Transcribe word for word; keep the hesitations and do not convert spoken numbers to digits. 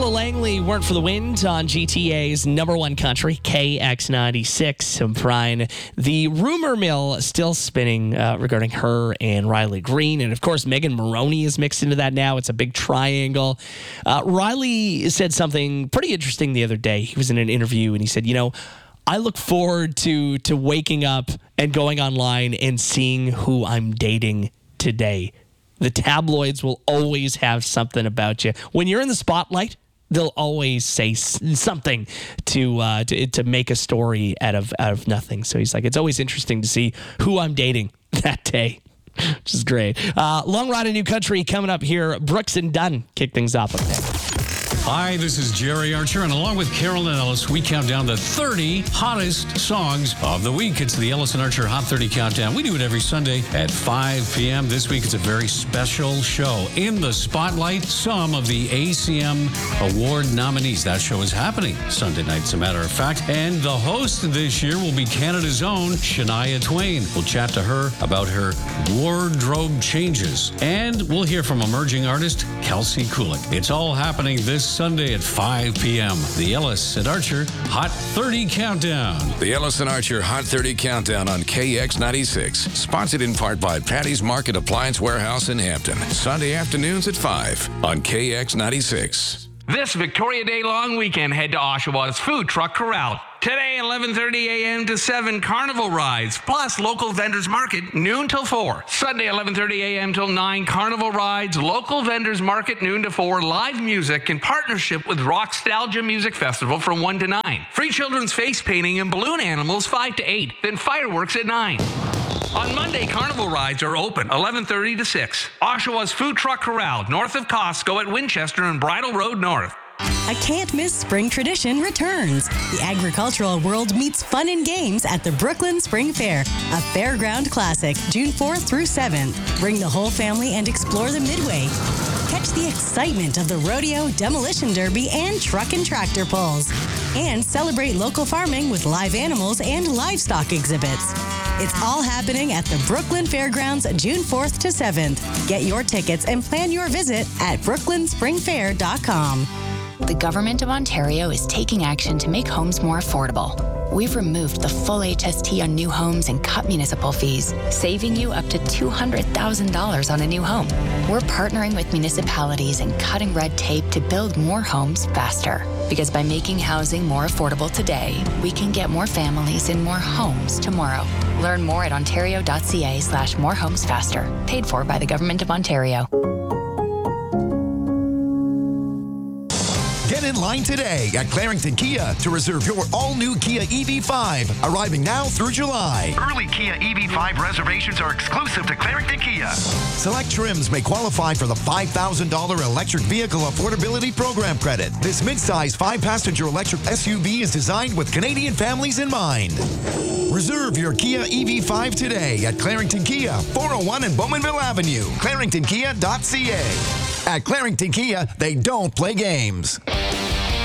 Flo Langley, Weren't for the Wind on G T A's number one country, K X ninety-six. I'm Brian. The rumor mill still spinning uh, regarding her and Riley Green. And, of course, Megan Moroney is mixed into that now. It's a big triangle. Uh, Riley said something pretty interesting the other day. He was in an interview, and he said, you know, I look forward to to waking up and going online and seeing who I'm dating today. The tabloids will always have something about you. When you're in the spotlight, they'll always say something to uh, to, to make a story out of out of nothing. So he's like, it's always interesting to see who I'm dating that day, which is great. Uh, Long Ride in New Country coming up here. Brooks and Dunn kick things off up there. Hi, this is Jerry Archer, and along with Carolyn Ellis, we count down the thirty hottest songs of the week. It's the Ellis and Archer Hot thirty Countdown. We do it every Sunday at five p.m. This week, it's a very special show. In the spotlight, some of the A C M Award nominees. That show is happening Sunday night, as a matter of fact. And the host this year will be Canada's own Shania Twain. We'll chat to her about her wardrobe changes. And we'll hear from emerging artist Kelsey Kulik. It's all happening this Sunday at five p.m. The Ellis and Archer Hot thirty Countdown. The Ellis and Archer Hot thirty Countdown on K X ninety-six. Sponsored in part by Patty's Market Appliance Warehouse in Hampton. Sunday afternoons at five on K X ninety-six. This Victoria Day long weekend, head to Oshawa's Food Truck Corral. Today, eleven thirty a.m. to seven, carnival rides, plus local vendors market, noon till four. Sunday, eleven thirty a.m. till nine, carnival rides, local vendors market, noon to four, live music in partnership with Rockstalgia Music Festival from one to nine. Free children's face painting and balloon animals five to eight, then fireworks at nine. On Monday, carnival rides are open, eleven thirty to six. Oshawa's Food Truck Corral, north of Costco at Winchester and Bridle Road North. A can't-miss spring tradition returns. The agricultural world meets fun and games at the Brooklyn Spring Fair, a fairground classic, June fourth through seventh. Bring the whole family and explore the Midway. Catch the excitement of the rodeo, demolition derby, and truck and tractor pulls. And celebrate local farming with live animals and livestock exhibits. It's all happening at the Brooklyn Fairgrounds, June fourth to seventh. Get your tickets and plan your visit at brooklyn spring fair dot com. The Government of Ontario is taking action to make homes more affordable. We've removed the full H S T on new homes and cut municipal fees, saving you up to two hundred thousand dollars on a new home. We're partnering with municipalities and cutting red tape to build more homes faster. Because by making housing more affordable today, we can get more families in more homes tomorrow. Learn more at ontario.ca slash more homes faster. Paid for by the Government of Ontario. Get in line today at Clarington Kia to reserve your all-new Kia E V five, arriving now through July. Early Kia E V five reservations are exclusive to Clarington Kia. Select trims may qualify for the five thousand dollars Electric Vehicle Affordability Program credit. This midsize five-passenger electric S U V is designed with Canadian families in mind. Reserve your Kia E V five today at Clarington Kia, four oh one and Bowmanville Avenue, clarington kia dot c a. At Clarington Kia, they don't play games.